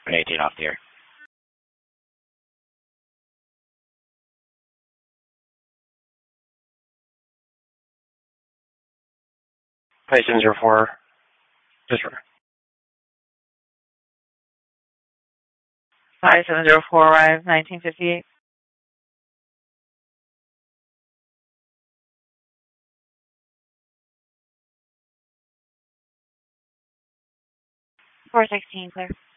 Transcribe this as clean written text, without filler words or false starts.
18 off the air. Play 704. Just 5704 arrive 1958. 416, clear.